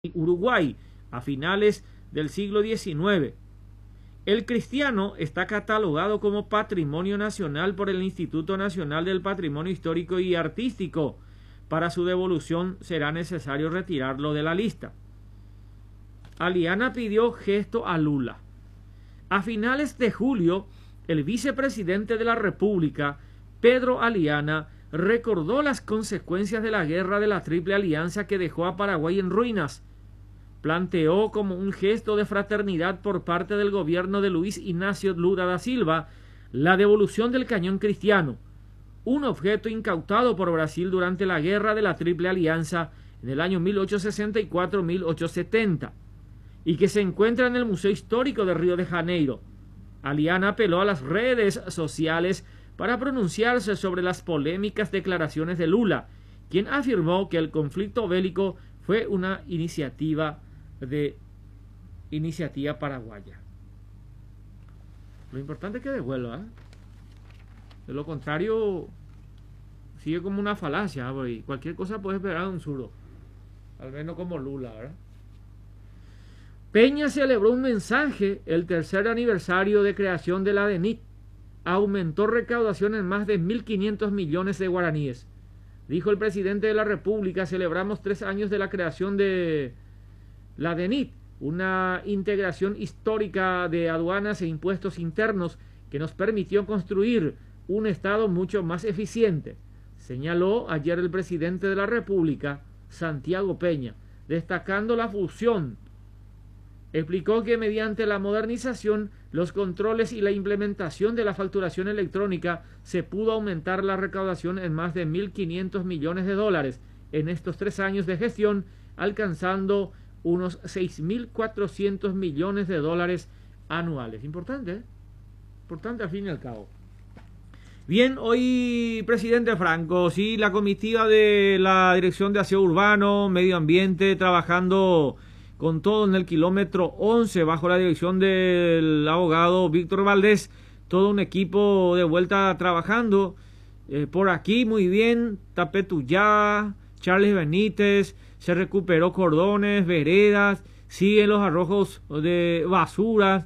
Uruguay a finales del siglo XIX. El Cristiano está catalogado como Patrimonio Nacional por el Instituto Nacional del Patrimonio Histórico y Artístico. Para su devolución será necesario retirarlo de la lista. Aliana pidió gesto a Lula. A finales de julio, el vicepresidente de la República, Pedro Aliana, recordó las consecuencias de la guerra de la Triple Alianza que dejó a Paraguay en ruinas. Planteó como un gesto de fraternidad por parte del gobierno de Luis Inácio Lula da Silva la devolución del cañón Cristiano, un objeto incautado por Brasil durante la guerra de la Triple Alianza en el año 1864-1870 y que se encuentra en el Museo Histórico de Río de Janeiro. Aliana apeló a las redes sociales para pronunciarse sobre las polémicas declaraciones de Lula, quien afirmó que el conflicto bélico fue una iniciativa paraguaya. Lo importante es que devuelva, ¿eh? De lo contrario, sigue como una falacia, y cualquier cosa puede esperar a un zurdo, al menos como Lula, ¿verdad? Peña celebró un mensaje el tercer aniversario de creación de la DENIT. Aumentó recaudación en más de 1.500 millones de guaraníes. Dijo el presidente de la República: celebramos 3 años de la creación de la DENIT, una integración histórica de aduanas e impuestos internos que nos permitió construir un Estado mucho más eficiente, señaló ayer el presidente de la República, Santiago Peña, destacando la fusión. Explicó que mediante la modernización, los controles y la implementación de la facturación electrónica se pudo aumentar la recaudación en más de 1.500 millones de dólares en estos 3 años de gestión, alcanzando unos 6.400 millones de dólares anuales. Importante, ¿eh? Importante al fin y al cabo. Bien, hoy, presidente Franco, sí, la comitiva de la Dirección de Aseo Urbano, Medio Ambiente, trabajando con todo en el kilómetro 11, bajo la dirección del abogado Víctor Valdés, todo un equipo de vuelta trabajando. Por aquí, muy bien, Tapetuyá, Charles Benítez, se recuperó cordones, veredas, siguen los arrojos de basuras,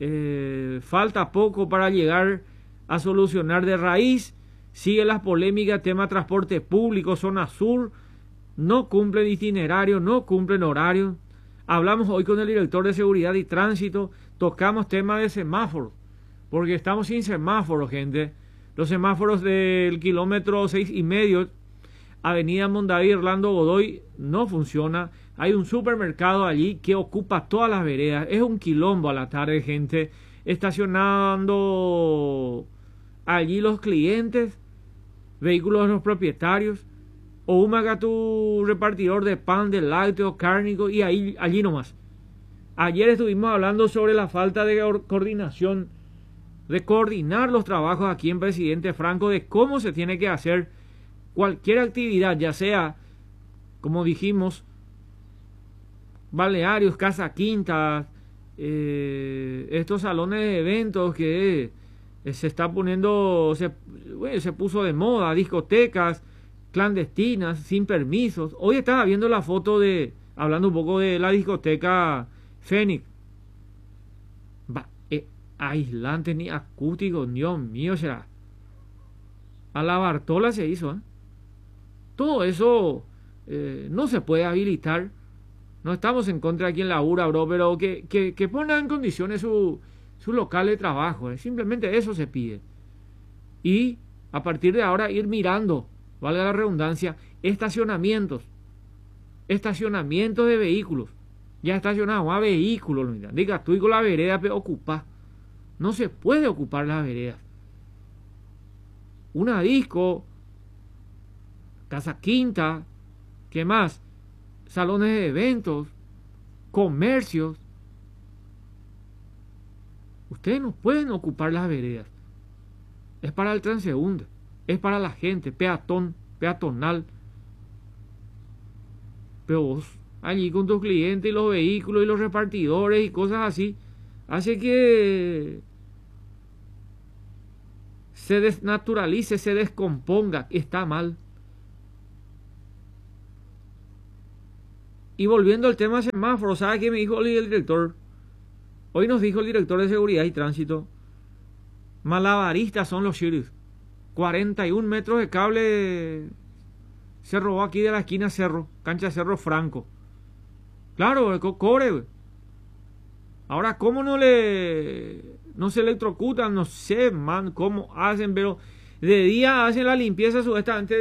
falta poco para llegar a solucionar de raíz, sigue las polémicas, tema transporte público, zona sur, no cumplen itinerario, no cumplen horario. Hablamos hoy con el director de Seguridad y Tránsito, tocamos tema de semáforos, porque estamos sin semáforos, gente. Los semáforos del kilómetro 6,5, Avenida Mondaví, Orlando Godoy, no funciona. Hay un supermercado allí que ocupa todas las veredas. Es un quilombo a la tarde, gente, estacionando allí los clientes, vehículos de los propietarios, o tu repartidor de pan, de lácteos, cárnico, y allí nomás. Ayer estuvimos hablando sobre la falta de coordinación, de coordinar los trabajos aquí en Presidente Franco, de cómo se tiene que hacer cualquier actividad, ya sea, como dijimos, balnearios, casa quintas, estos salones de eventos que se está poniendo, se puso de moda, discotecas clandestinas, sin permisos. Hoy estaba viendo la foto hablando un poco de la discoteca Fénix. Aislante ni acústico, Dios mío, será. A la Bartola se hizo, ¿eh? Todo eso no se puede habilitar. No estamos en contra de quien labura, bro, pero que pongan en condiciones su local de trabajo, ¿eh? Simplemente eso se pide. Y a partir de ahora ir mirando, valga la redundancia, estacionamientos de vehículos. Ya estacionado a vehículos, diga tú y con la vereda ocupa. No se puede ocupar las veredas. Una disco, casa quinta, ¿qué más? Salones de eventos, comercios. Ustedes no pueden ocupar las veredas. Es para el transeúnte, es para la gente, peatonal. Pero vos, allí con tus clientes y los vehículos y los repartidores y cosas así, hace que se desnaturalice, se descomponga. Está mal. Y volviendo al tema semáforo, ¿sabe qué me dijo el director? Hoy nos dijo el director de Seguridad y Tránsito, malabaristas son los sheriffs. 41 metros de cable se robó aquí de la esquina Cerro, cancha Cerro Franco. Claro, cobre. Ahora, ¿cómo no se electrocutan? No sé, man, cómo hacen, pero de día hacen la limpieza supuestamente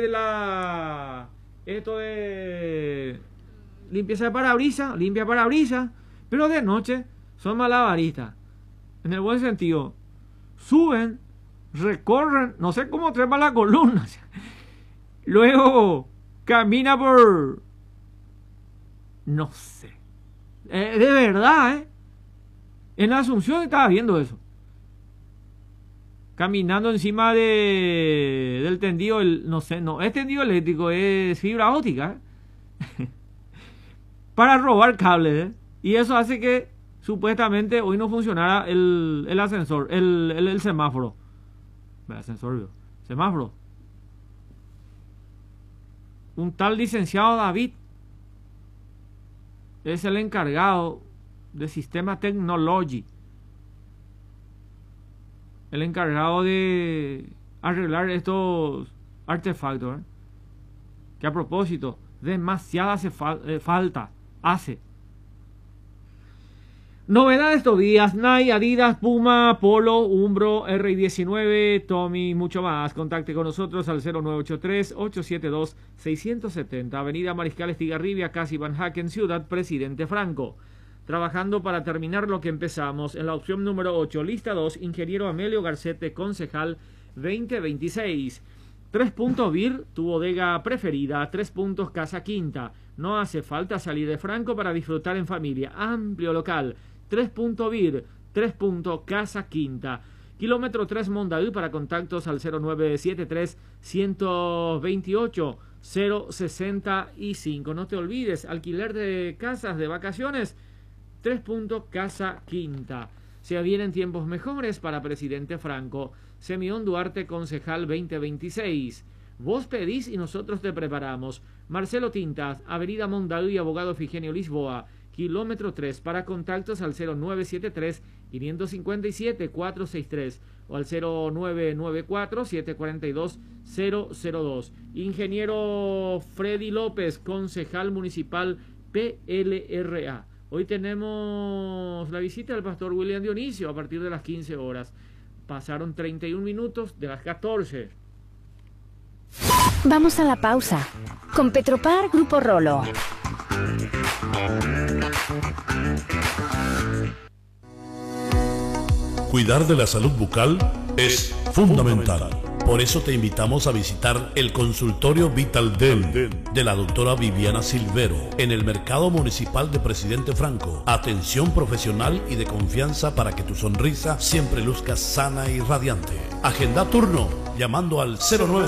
limpieza de parabrisas, limpia parabrisas, pero de noche son malabaristas. En el buen sentido. Suben, recorren, no sé cómo trepan la columna. Luego camina por... No sé. De verdad, En Asunción estaba viendo eso. Caminando encima del tendido, no es tendido eléctrico, es fibra óptica, para robar cables, Y eso hace que supuestamente hoy no funcionara el ascensor, el semáforo. Semáforo. Un tal licenciado David es el encargado de Sistema Technology, el encargado de arreglar estos artefactos, que a propósito demasiada falta hace. Novedades estos días: Nike, Adidas, Puma, Polo, Umbro, RI19, Tommy, mucho más. Contacte con nosotros al 0983-872-670, Avenida Mariscal Estigarribia, casi Van Haken, Ciudad Presidente Franco. Trabajando para terminar lo que empezamos. En la opción número 8, lista 2, Ingeniero Amelio Garcete, concejal 2026. 3 puntos BIR, tu bodega preferida. 3 puntos Casa Quinta. No hace falta salir de Franco para disfrutar en familia. Amplio local. 3 puntos BIR, 3 puntos Casa Quinta. Kilómetro 3 Mondaú, para contactos al 0973-128-065. No te olvides, alquiler de casas de vacaciones, 3 puntos Casa Quinta. Se vienen tiempos mejores para Presidente Franco. Semión Duarte, concejal 2026. Vos pedís y nosotros te preparamos. Marcelo Tintas, Avenida Mondaú y Abogado Figenio Lisboa, kilómetro 3, para contactos al 0973-557-463 o al 0994-742-002. Ingeniero Freddy López, concejal municipal PLRA. Hoy tenemos la visita del pastor William Dionisio a partir de las 15 horas. Pasaron 31 minutos de las 14. Vamos a la pausa. Con Petropar Grupo Rolo. Cuidar de la salud bucal es fundamental. Por eso te invitamos a visitar el consultorio Vital Dent de la doctora Viviana Silvero en el Mercado Municipal de Presidente Franco. Atención profesional y de confianza para que tu sonrisa siempre luzca sana y radiante. Agenda turno llamando al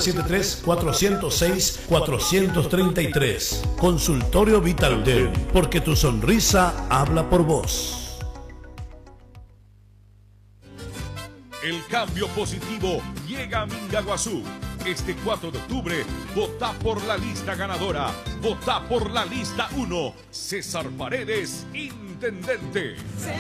0973-406-433. Consultorio Vital Dent, porque tu sonrisa habla por vos. El cambio positivo llega a Mingaguazú. Este 4 de octubre, vota por la lista ganadora. Vota por la lista 1. César Paredes, intendente.